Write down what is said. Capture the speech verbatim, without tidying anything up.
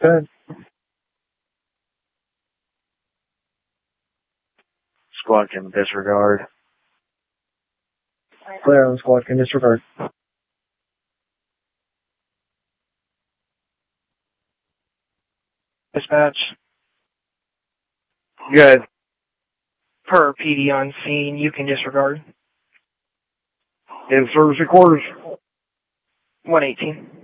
Good. Squad can disregard. Clear on the squad can disregard. Dispatch. Good. Per P D on scene, you can disregard. In service quarters. one eighteen.